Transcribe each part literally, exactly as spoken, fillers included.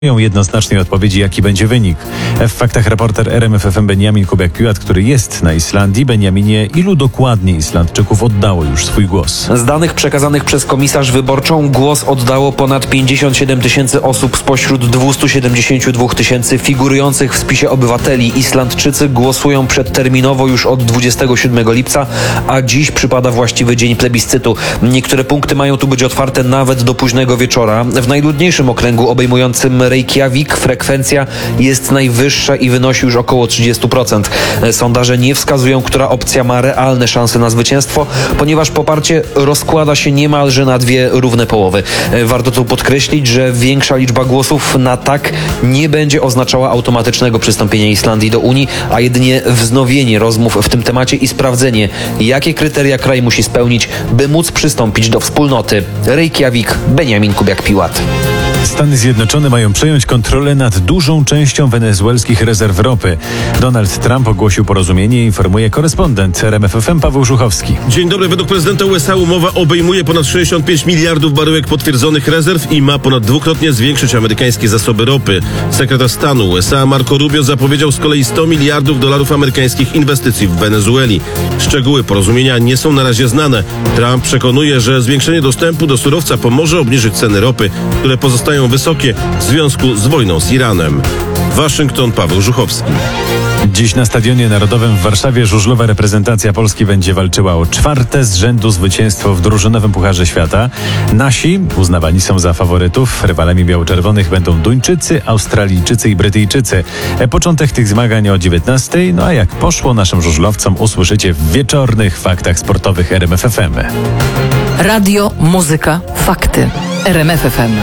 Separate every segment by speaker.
Speaker 1: Jednoznacznej odpowiedzi, jaki będzie wynik. W faktach reporter R M F F M Beniamin Kubiak-Piłat, który jest na Islandii. Beniaminie, ilu dokładnie Islandczyków oddało już swój głos?
Speaker 2: Z danych przekazanych przez komisarz wyborczą głos oddało ponad pięćdziesiąt siedem tysięcy osób spośród dwieście siedemdziesiąt dwa tysięcy figurujących w spisie obywateli. Islandczycy głosują przedterminowo już od dwudziestego siódmego lipca, a dziś przypada właściwy dzień plebiscytu. Niektóre punkty mają tu być otwarte nawet do późnego wieczora. W najludniejszym okręgu obejmującym Reykjavik frekwencja jest najwyższa i wynosi już około trzydzieści procent. Sondaże nie wskazują, która opcja ma realne szanse na zwycięstwo, ponieważ poparcie rozkłada się niemalże na dwie równe połowy. Warto tu podkreślić, że większa liczba głosów na tak nie będzie oznaczała automatycznego przystąpienia Islandii do Unii, a jedynie wznowienie rozmów w tym temacie i sprawdzenie, jakie kryteria kraj musi spełnić, by móc przystąpić do wspólnoty. Reykjavik, Beniamin Kubiak-Piłat.
Speaker 1: Stany Zjednoczone mają przejąć kontrolę nad dużą częścią wenezuelskich rezerw ropy. Donald Trump ogłosił porozumienie, informuje korespondent R M F F M Paweł Żuchowski.
Speaker 3: Dzień dobry. Według prezydenta U S A umowa obejmuje ponad sześćdziesiąt pięć miliardów baryłek potwierdzonych rezerw i ma ponad dwukrotnie zwiększyć amerykańskie zasoby ropy. Sekretarz stanu U S A Marco Rubio zapowiedział z kolei sto miliardów dolarów amerykańskich inwestycji w Wenezueli. Szczegóły porozumienia nie są na razie znane. Trump przekonuje, że zwiększenie dostępu do surowca pomoże obniżyć ceny ropy, które pozostają wysokie w związku z wojną z Iranem. Waszyngton, Paweł Żuchowski.
Speaker 1: Dziś na Stadionie Narodowym w Warszawie żużlowa reprezentacja Polski będzie walczyła o czwarte z rzędu zwycięstwo w drużynowym Pucharze Świata. Nasi uznawani są za faworytów. Rywalami biało-czerwonych będą Duńczycy, Australijczycy i Brytyjczycy. Początek tych zmagań o dziewiętnastej. No a jak poszło naszym żużlowcom, usłyszycie w wieczornych faktach sportowych R M F F M.
Speaker 4: Radio, muzyka, fakty. R M F F M.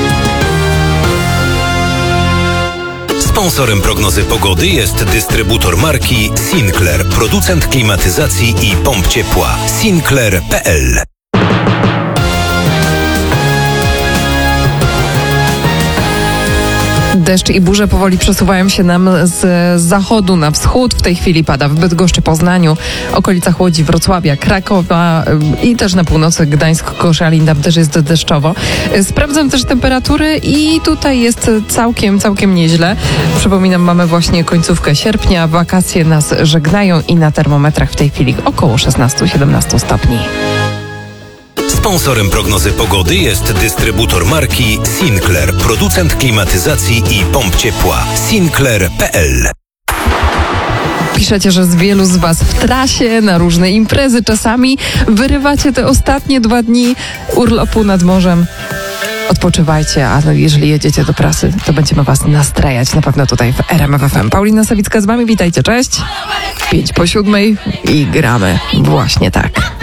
Speaker 5: Sponsorem prognozy pogody jest dystrybutor marki Sinclair, producent klimatyzacji i pomp ciepła. Sinclair kropka p l.
Speaker 6: Deszcz i burze powoli przesuwają się nam z zachodu na wschód. W tej chwili pada w Bydgoszczy, Poznaniu, okolicach Łodzi, Wrocławia, Krakowa i też na północy Gdańsk, Koszalin, tam też jest deszczowo. Sprawdzam też temperatury i tutaj jest całkiem, całkiem nieźle. Przypominam, mamy właśnie końcówkę sierpnia, wakacje nas żegnają i na termometrach w tej chwili około szesnaście siedemnaście stopni.
Speaker 5: Sponsorem prognozy pogody jest dystrybutor marki Sinclair, producent klimatyzacji i pomp ciepła. Sinclair kropka p l.
Speaker 6: Piszecie, że z wielu z Was w trasie, na różne imprezy, czasami wyrywacie te ostatnie dwa dni urlopu nad morzem. Odpoczywajcie, a jeżeli jedziecie do pracy, to będziemy Was nastrajać na pewno tutaj w R M F F M. Paulina Sawicka z Wami, witajcie, cześć. Pięć po siódmej i gramy właśnie tak.